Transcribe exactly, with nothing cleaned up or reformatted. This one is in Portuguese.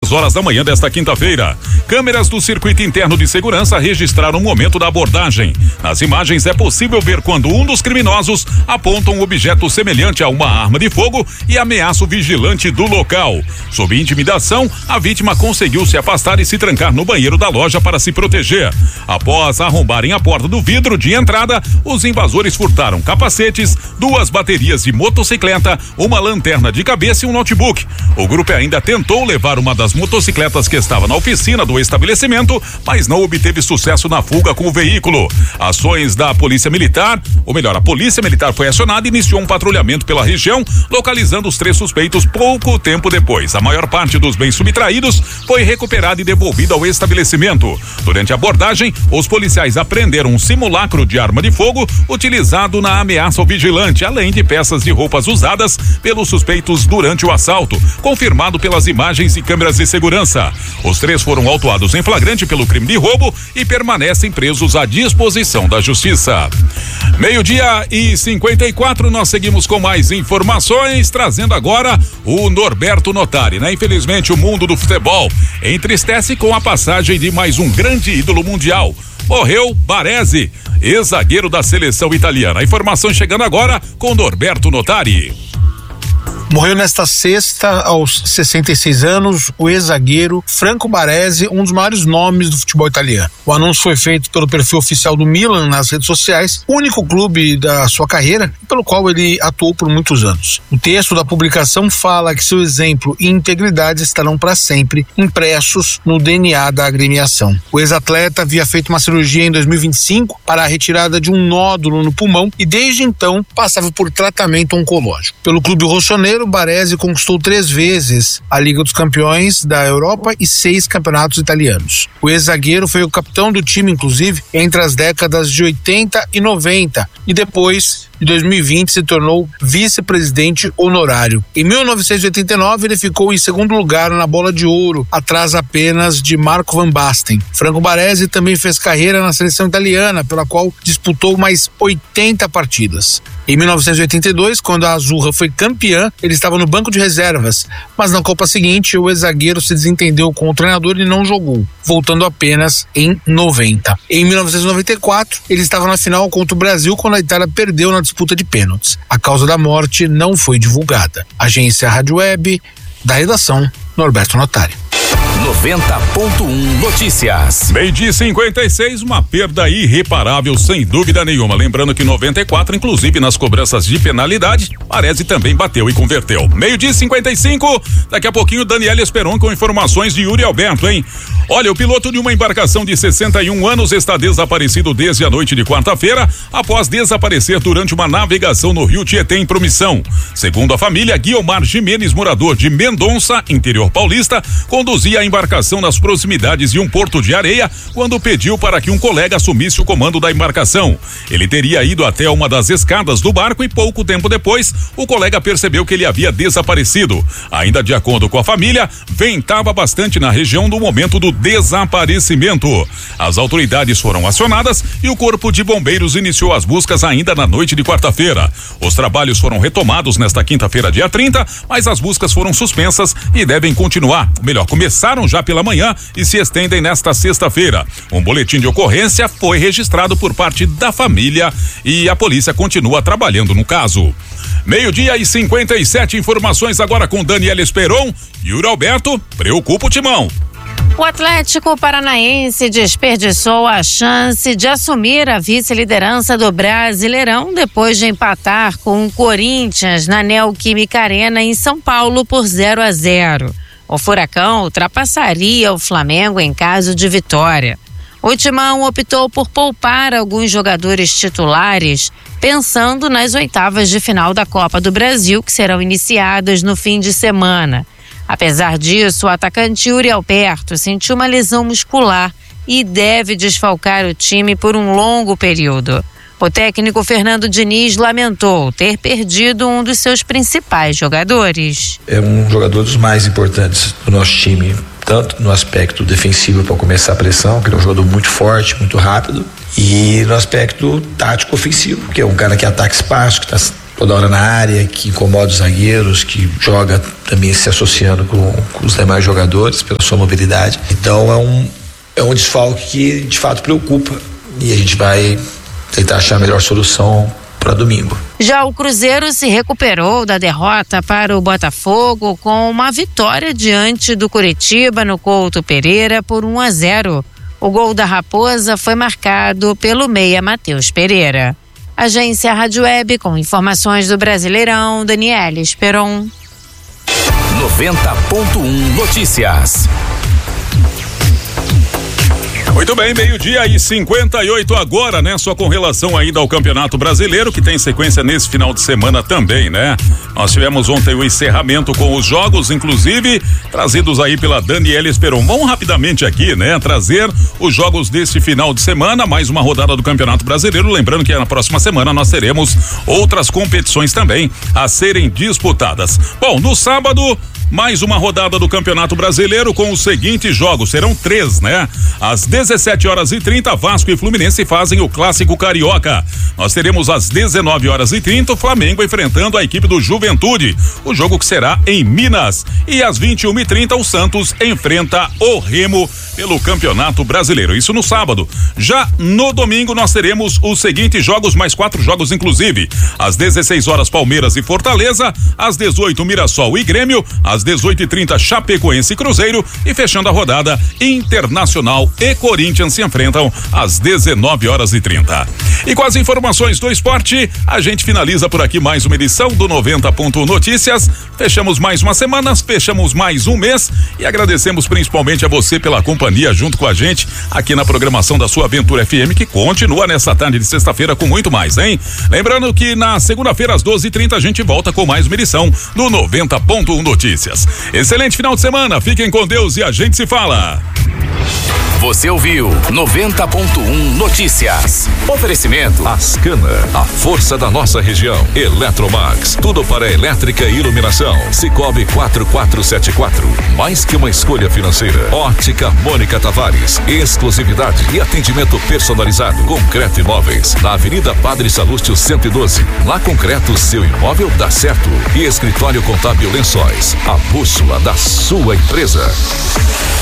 horas da manhã desta quinta-feira. Câmeras do circuito interno de segurança registraram o momento da abordagem. Nas imagens é possível ver quando um dos criminosos aponta um objeto semelhante a uma arma de fogo e ameaça o vigilante do local. Sob intimidação, a vítima conseguiu se afastar e se trancar no banheiro da loja para se proteger. Após arrombarem a porta do vidro de entrada, os invasores furtaram capacetes, duas baterias de motocicleta, uma lanterna de cabeça e um notebook. O grupo ainda tentou levar uma das motocicletas que estava na oficina do estabelecimento, mas não obteve sucesso na fuga com o veículo. Ações da Polícia Militar, ou melhor, a Polícia Militar foi acionada e iniciou um patrulhamento pela região, localizando os três suspeitos pouco tempo depois. A maior parte dos bens subtraídos foi recuperada e devolvida ao estabelecimento. Durante a abordagem, os policiais apreenderam um simulacro de arma de fogo utilizado na ameaça ao vigilante, além de peças de roupas usadas pelos suspeitos durante o assalto, confirmado pelas imagens e câmeras de segurança. Os três foram autuados em flagrante pelo crime de roubo e permanecem presos à disposição da justiça. Meio-dia e cinquenta e quatro, nós seguimos com mais informações, trazendo agora o Norberto Notari, né? Infelizmente, o mundo do futebol entristece com a passagem de mais um grande ídolo mundial. Morreu Baresi, ex-zagueiro da seleção italiana. A informação chegando agora com Norberto Notari. Morreu nesta sexta, aos sessenta e seis anos, o ex-zagueiro Franco Baresi, um dos maiores nomes do futebol italiano. O anúncio foi feito pelo perfil oficial do Milan nas redes sociais, o único clube da sua carreira, pelo qual ele atuou por muitos anos. O texto da publicação fala que seu exemplo e integridade estarão para sempre impressos no D N A da agremiação. O ex-atleta havia feito uma cirurgia em dois mil e vinte e cinco para a retirada de um nódulo no pulmão e desde então passava por tratamento oncológico. Pelo clube rossoneiro, Baresi conquistou três vezes a Liga dos Campeões da Europa e seis campeonatos italianos. O ex-zagueiro foi o capitão do time, inclusive, entre as décadas de oitenta e noventa e depois de dois mil e vinte se tornou vice-presidente honorário. Em mil novecentos e oitenta e nove ele ficou em segundo lugar na Bola de Ouro, atrás apenas de Marco Van Basten. Franco Baresi também fez carreira na seleção italiana, pela qual disputou mais oitenta partidas. Em mil novecentos e oitenta e dois, quando a Azzurra foi campeã, ele estava no banco de reservas, mas na Copa seguinte o ex-zagueiro se desentendeu com o treinador e não jogou, voltando apenas em noventa. Em mil novecentos e noventa e quatro, ele estava na final contra o Brasil quando a Itália perdeu na disputa de pênaltis. A causa da morte não foi divulgada. Agência Rádio Web, da redação, Norberto Notari. noventa ponto um Notícias. Meio-dia cinquenta e seis, uma perda irreparável, sem dúvida nenhuma. Lembrando que em noventa e quatro, inclusive nas cobranças de penalidade, Baresi também bateu e converteu. Meio-dia cinquenta e cinco, daqui a pouquinho Daniela Esperon com informações de Yuri Alberto, hein? Olha, o piloto de uma embarcação de sessenta e um anos está desaparecido desde a noite de quarta-feira, após desaparecer durante uma navegação no rio Tietê em Promissão. Segundo a família, Guiomar Jimenez, morador de Mendonça, interior paulista, conduzia a embarcação nas proximidades de um porto de areia quando pediu para que um colega assumisse o comando da embarcação. Ele teria ido até uma das escadas do barco e pouco tempo depois, o colega percebeu que ele havia desaparecido. Ainda de acordo com a família, ventava bastante na região no momento do desaparecimento. As autoridades foram acionadas e o Corpo de Bombeiros iniciou as buscas ainda na noite de quarta-feira. Os trabalhos foram retomados nesta quinta-feira, dia trinta, mas as buscas foram suspensas e devem continuar, melhor, começaram já pela manhã e se estendem nesta sexta-feira. Um boletim de ocorrência foi registrado por parte da família e a polícia continua trabalhando no caso. Meio-dia e cinquenta e sete, informações agora com Daniela Esperon. Yuri Alberto, preocupa o timão. O Atlético Paranaense desperdiçou a chance de assumir a vice-liderança do Brasileirão depois de empatar com o Corinthians na Neoquímica Arena em São Paulo por zero a zero. O Furacão ultrapassaria o Flamengo em caso de vitória. O Timão optou por poupar alguns jogadores titulares, pensando nas oitavas de final da Copa do Brasil, que serão iniciadas no fim de semana. Apesar disso, o atacante Yuri Alberto sentiu uma lesão muscular e deve desfalcar o time por um longo período. O técnico Fernando Diniz lamentou ter perdido um dos seus principais jogadores. É um jogador dos mais importantes do nosso time, tanto no aspecto defensivo para começar a pressão, que ele é um jogador muito forte, muito rápido, e no aspecto tático ofensivo, que é um cara que ataca espaço, que está toda hora na área, que incomoda os zagueiros, que joga também se associando com, com os demais jogadores pela sua mobilidade. Então é um, é um desfalque que de fato preocupa e a gente vai tentar achar a melhor solução para domingo. Já o Cruzeiro se recuperou da derrota para o Botafogo com uma vitória diante do Coritiba no Couto Pereira por um a zero. O gol da Raposa foi marcado pelo meia Matheus Pereira. Agência Rádio Web com informações do Brasileirão, Daniela Esperon. noventa ponto um Notícias. Muito bem, meio-dia e cinquenta e oito agora, né? Só com relação ainda ao Campeonato Brasileiro, que tem sequência nesse final de semana também, né? Nós tivemos ontem o encerramento com os jogos, inclusive trazidos aí pela Daniela Esperon. Vamos rapidamente aqui, né? Trazer os jogos desse final de semana, mais uma rodada do Campeonato Brasileiro. Lembrando que na próxima semana nós teremos outras competições também a serem disputadas. Bom, no sábado, mais uma rodada do Campeonato Brasileiro com os seguintes jogos, serão três, né? Às dezessete horas e trinta, Vasco e Fluminense fazem o Clássico Carioca. Nós teremos às dezenove horas e trinta, o Flamengo enfrentando a equipe do Juventude, o jogo que será em Minas. E às vinte e uma e trinta, o Santos enfrenta o Remo pelo Campeonato Brasileiro, isso no sábado. Já no domingo nós teremos os seguintes jogos, mais quatro jogos inclusive. Às dezesseis horas, Palmeiras e Fortaleza, às dezoito, Mirassol e Grêmio, às dezoito e trinta, Chapecoense e Cruzeiro, e fechando a rodada, Internacional e Corinthians se enfrentam às dezenove horas e trinta. E com as informações do esporte, a gente finaliza por aqui mais uma edição do noventa ponto um Notícias. Fechamos mais uma semana, fechamos mais um mês e agradecemos principalmente a você pela companhia junto com a gente aqui na programação da sua Aventura F M, que continua nessa tarde de sexta-feira com muito mais, hein? Lembrando que na segunda-feira às doze e trinta a gente volta com mais uma edição do noventa ponto um Notícias. Excelente final de semana, fiquem com Deus e a gente se fala. Você ouviu noventa ponto um Notícias. Oferecimento Ascana, a força da nossa região. Eletromax, tudo para elétrica e iluminação. Cicobi quatro quatro sete quatro, mais que uma escolha financeira. Ótica Mônica Tavares, exclusividade e atendimento personalizado. Concreto Imóveis, na Avenida Padre Salúcio cento e doze. Na Concreto, seu imóvel dá certo. E Escritório Contábil Lençóis, a bússola da sua empresa.